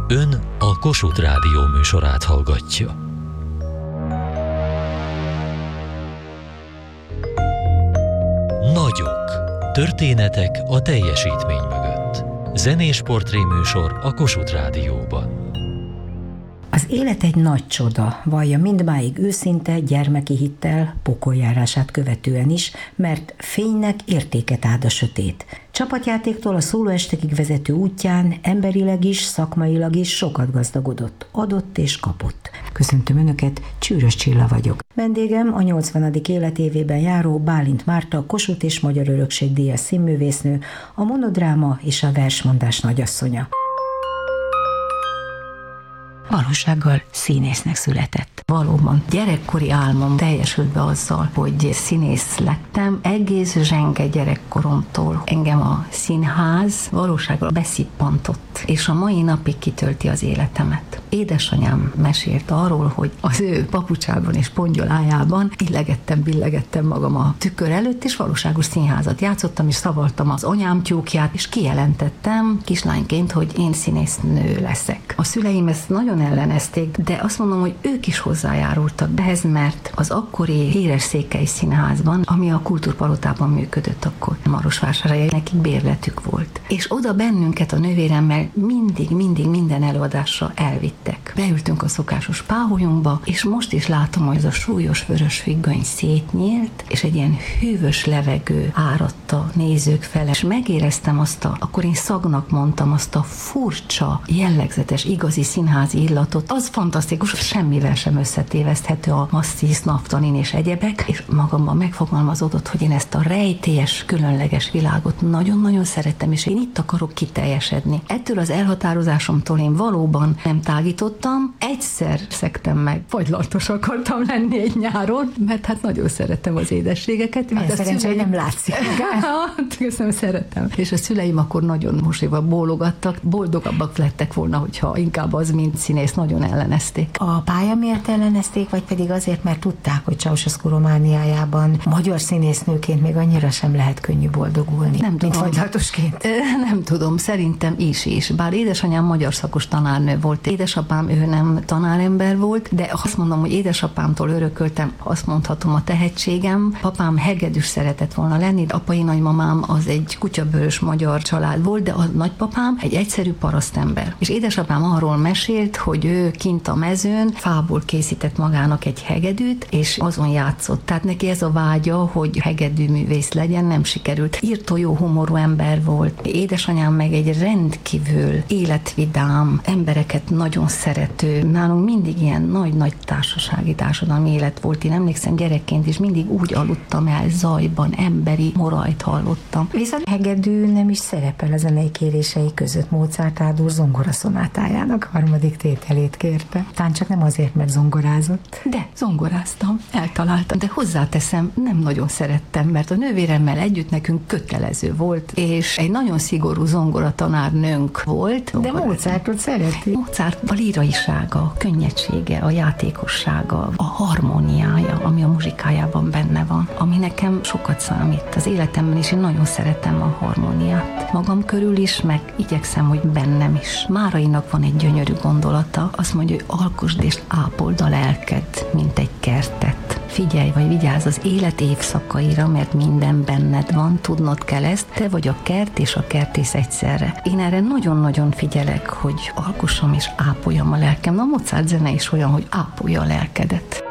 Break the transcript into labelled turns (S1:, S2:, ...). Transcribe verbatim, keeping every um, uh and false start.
S1: Ön a Kossuth Rádió műsorát hallgatja. Nagyok. Történetek a teljesítmény mögött. Zenés portréműsor a Kossuth Rádióban.
S2: Az élet egy nagy csoda, vallja mindmáig őszinte, gyermeki hittel, pokoljárását követően is, mert fénynek értéket ad a sötét. Csapatjátéktól a szólóestekig vezető útján emberileg is, szakmailag is sokat gazdagodott, adott és kapott. Köszöntöm Önöket, Csűrös Csilla vagyok. Vendégem a nyolcvanadik életévében járó Bálint Márta, Kossuth és Magyar Örökség díjas színművésznő, a monodráma és a versmondás nagyasszonya. Valósággal színésznek született. Valóban gyerekkori álmom teljesült be azzal, hogy színész lettem. Egész zsenge gyerekkoromtól engem a színház valósággal beszippantott, és a mai napig kitölti az életemet. Édesanyám mesélt arról, hogy az ő papucsában és pongyolájában illegettem, billegettem magam a tükör előtt, és valóságos színházat játszottam, és szavaltam az anyám tyúkját, és kijelentettem kislányként, hogy én színésznő leszek. A szüleim ezt nagyon ellenezték, de azt mondom, hogy ők is hozzájárultak ehhez, mert az akkori híres Székely Színházban, ami a Kultúrpalotában működött akkor, Marosvásárhelyen, nekik bérletük volt. És oda bennünket a nővéremmel mindig, mindig minden előadásra elvittek. Beültünk a szokásos páholyunkba, és most is látom, hogy az a súlyos vörös függöny szétnyílt, és egy ilyen hűvös levegő áradt a nézők fele, és megéreztem azt a, akkor én szagnak mondtam, azt a furcsa, jellegzetes, igazi színházi illatot. Az fantasztikus, semmivel sem összetéveszthető a masszíz, naftalin és egyebek, és magamban megfogalmazódott, hogy én ezt a rejtélyes, különleges világot nagyon-nagyon szerettem, és én itt akarok kiteljesedni. Ettől az elhatározásomtól én valóban nem tágítottam, egyszer szektem meg, fagylaltos akartam lenni egy nyáron, mert hát nagyon szerettem az édességeket. Hát szerencsé, szüleim... nem látszik. Köszönöm, szeretem. És a szüleim akkor nagyon mosolyba bólogattak, boldogabbak lettek volna, hogyha inkább az, mint színész, nagyon ellenezték. A pálya miért ellenezték, vagy pedig azért, mert tudták, hogy Ceausescu Romániájában magyar színésznőként még annyira sem lehet könnyű boldogulni, nem mint tudom. fagylatosként?
S3: Nem tudom, szerintem is is. Bár édesanyám magyar szakos tanárnő volt, édesapám ő nem tanárember volt, de azt mondom, hogy édesapámtól örököltem, azt mondhatom, a tehetségem. Papám hegedűs szeretett volna lenni, apai nagymamám az egy kutyabőrös magyar család volt, de a nagypapám egy egyszerű parasztember. És édesapám arról mesélt, hogy ő kint a mezőn fából készített magának egy hegedűt, és azon játszott. Tehát neki ez a vágya, hogy hegedűművész legyen, nem sikerült. Írtó jó humorú ember volt. Édesanyám meg egy rendkívül életvidám, embereket nagyon szerető. Nálunk mindig ilyen nagy-nagy társasági társadalmi élet volt. Én emlékszem gyerekként is mindig úgy aludtam el zajban, emberi morajt hallottam.
S2: Viszont hegedű nem is szerepel a zenei kérései között. Mozart Ádor zongoraszonátájának harmadik tételét kérte. Talán csak nem azért, mert zongorázott.
S3: De zongoráztam, eltaláltam, de hozzáteszem, nem nagyon szerettem, mert a nővéremmel együtt nekünk kötelező volt, és egy nagyon szigorú zongoratanárnőnk volt.
S2: De Mozartot szereti.
S3: Mozart a líraisága, a könnyedsége, a játékossága, a harmóniája, ami a muzsikájában benne van, ami nekem sokat számít. Az életemben is én nagyon szeretem a harmóniát. Magam körül is, meg igyekszem, hogy bennem is. Márainak van egy gyönyörű gondolata, azt mondja, hogy alkosd és ápold a lelked, mint egy kertet. Figyelj vagy vigyázz az élet évszakaira, mert minden benned van, tudnod kell ezt, te vagy a kert és a kertész egyszerre. Én erre nagyon-nagyon figyelek, hogy alkossam és ápoljam a lelkem. Na, a Mozart zene is olyan, hogy ápolja a lelkedet.